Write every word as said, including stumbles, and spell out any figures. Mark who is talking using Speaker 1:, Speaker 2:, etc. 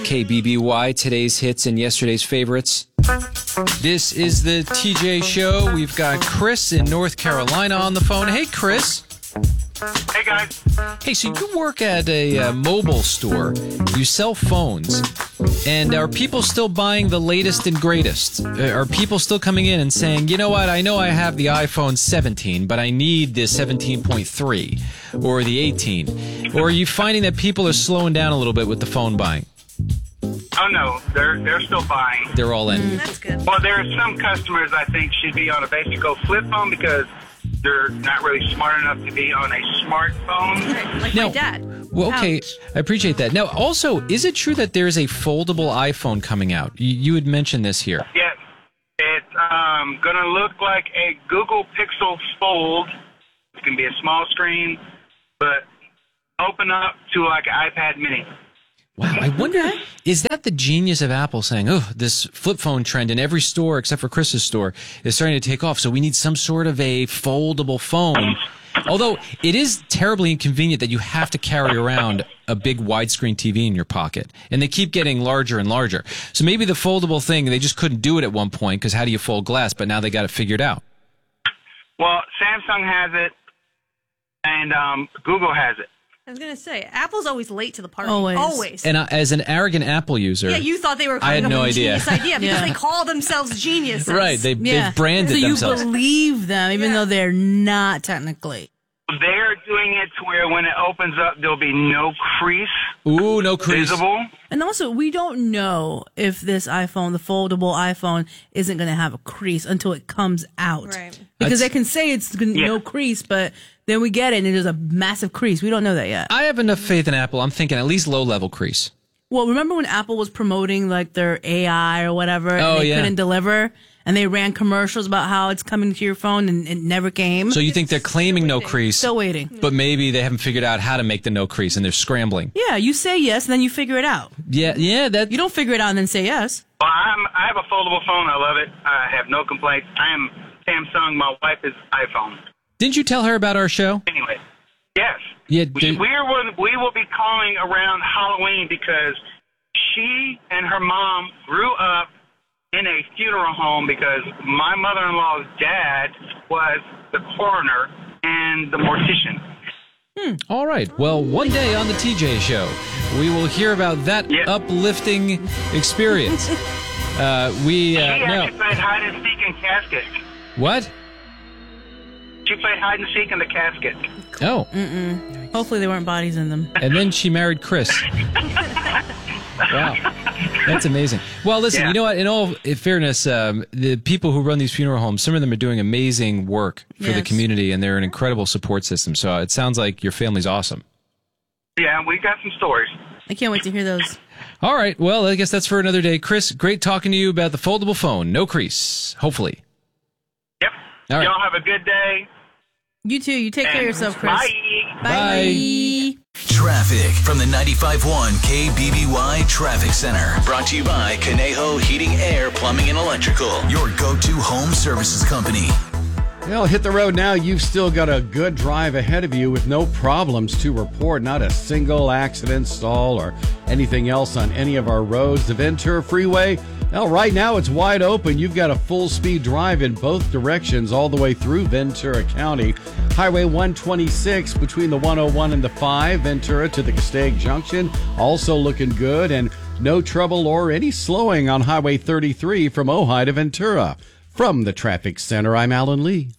Speaker 1: K B B Y, today's hits and yesterday's favorites. This is the T J Show. We've got Chris in North Carolina on the phone. Hey, Chris.
Speaker 2: Hey, guys.
Speaker 1: Hey, so you work at a uh, mobile store. You sell phones. And are people still buying the latest and greatest? Uh, Are people still coming in and saying, you know what, I know I have the iPhone seventeen, but I need the seventeen point three or the eighteen? Or are you finding that people are slowing down a little bit with the phone buying?
Speaker 2: Oh, no, they're they're still buying.
Speaker 1: They're all in.
Speaker 3: That's good.
Speaker 2: Well, there are some customers I think should be on a basic go flip phone because they're not really smart enough to be on a smartphone.
Speaker 3: Right, like
Speaker 1: Now-
Speaker 3: my dad.
Speaker 1: Well, okay,
Speaker 3: Ouch.
Speaker 1: I appreciate that. Now, also, is it true that there's a foldable iPhone coming out? You, you had mentioned this here.
Speaker 2: Yes, it's um, going to look like a Google Pixel Fold. It's going to be a small screen, but open up to like an iPad mini.
Speaker 1: Wow, I wonder, is that the genius of Apple saying, oh, this flip phone trend in every store except for Chris's store is starting to take off, so we need some sort of a foldable phone. Although it is terribly inconvenient that you have to carry around a big widescreen T V in your pocket, and they keep getting larger and larger. So maybe the foldable thing, they just couldn't do it at one point because how do you fold glass, but now they got it figured out.
Speaker 2: Well, Samsung has it, and um, Google has it.
Speaker 3: I was going to say, Apple's always late to the party.
Speaker 4: Always.
Speaker 3: Always.
Speaker 1: And uh, as an arrogant Apple user,
Speaker 3: Yeah, you thought they were
Speaker 1: I had
Speaker 3: coming up
Speaker 1: no
Speaker 3: with a
Speaker 1: idea.
Speaker 3: genius idea because
Speaker 4: Yeah.
Speaker 3: they call themselves geniuses.
Speaker 1: right, they,
Speaker 4: Yeah.
Speaker 1: they've branded
Speaker 4: so you
Speaker 1: themselves.
Speaker 4: believe them, even
Speaker 3: Yeah.
Speaker 4: though they're not technically.
Speaker 2: They're doing it to where when it opens up, there'll be no crease
Speaker 1: Ooh, no crease.
Speaker 2: visible.
Speaker 4: And also, we don't know if this iPhone, the foldable iPhone, isn't going to have a crease until it comes out.
Speaker 3: Right.
Speaker 4: Because
Speaker 1: That's-
Speaker 4: they can say it's gonna,
Speaker 2: Yeah.
Speaker 4: no crease, but then we get it and there's a massive crease. We don't know that yet.
Speaker 1: I have enough faith in Apple. I'm thinking at least low-level crease.
Speaker 4: Well, remember when Apple was promoting like their A I or whatever, and
Speaker 1: Oh,
Speaker 4: they
Speaker 1: yeah.
Speaker 4: couldn't deliver, and they ran commercials about how it's coming to your phone, and it never came.
Speaker 1: So you think they're claiming no crease,
Speaker 4: Still waiting.
Speaker 1: but maybe they haven't figured out how to make the no crease, and they're scrambling.
Speaker 4: Yeah, you say yes, and then you figure it out.
Speaker 1: Yeah, yeah, that.
Speaker 4: You don't figure it out and then say yes.
Speaker 2: Well, I'm, I have a foldable phone. I love it. I have no complaints. I am Samsung. My wife is iPhone.
Speaker 1: Didn't you tell her about our show?
Speaker 2: Anyway, yes.
Speaker 1: Yeah,
Speaker 2: We,
Speaker 1: did-
Speaker 2: we, are, we will be calling around Halloween because she and her mom grew up in a funeral home because my mother-in-law's dad was the coroner and the mortician.
Speaker 1: All right. Well, one day on the T J Show, we will hear about that
Speaker 2: Yeah.
Speaker 1: uplifting experience. uh, we
Speaker 2: She
Speaker 1: uh,
Speaker 2: actually
Speaker 1: no.
Speaker 2: played hide and seek in casket.
Speaker 1: What?
Speaker 2: She played hide and seek in the casket.
Speaker 1: Oh,
Speaker 4: Hopefully there weren't bodies in them.
Speaker 1: and then she married Chris. Wow, that's amazing. Well, listen,
Speaker 2: Yeah.
Speaker 1: you know what? In all fairness, um, the people who run these funeral homes, some of them are doing amazing work for the
Speaker 4: Yes.
Speaker 1: community, and they're an incredible support system. So uh, it sounds like your family's awesome.
Speaker 2: Yeah, we got some stories.
Speaker 4: I can't wait to hear those.
Speaker 1: All right. Well, I guess that's for another day. Chris, great talking to you about the foldable phone. No crease, hopefully.
Speaker 2: Yep.
Speaker 1: All right.
Speaker 2: Y'all have a good day.
Speaker 4: You too. You take care of
Speaker 2: and
Speaker 4: yourself, Chris.
Speaker 2: Bye.
Speaker 4: Bye.
Speaker 5: Traffic from the ninety-five point one K B B Y Traffic Center. Brought to you by Conejo Heating, Air, Plumbing, and Electrical. Your go-to home services company.
Speaker 6: Well, hit the road now. You've still got a good drive ahead of you with no problems to report. Not a single accident, stall, or anything else on any of our roads. The Ventura Freeway, well, right now it's wide open. You've got a full-speed drive in both directions all the way through Ventura County. Highway one twenty-six between the one oh one and the five, Ventura to the Castaic Junction, also looking good. And no trouble or any slowing on Highway thirty-three from Ojai to Ventura. From the Traffic Center, I'm Alan Lee.